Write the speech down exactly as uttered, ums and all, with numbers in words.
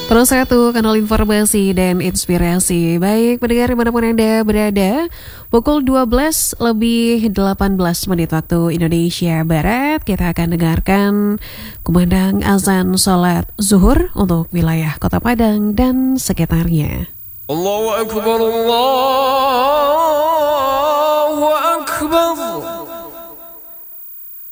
Terus satu kanal informasi dan inspirasi. Baik, pendengar dimanapun Anda berada, pukul dua belas lebih delapan belas menit waktu Indonesia Barat, kita akan dengarkan kumandang azan salat zuhur untuk wilayah Kota Padang dan sekitarnya. Allahu Akbar, Allah.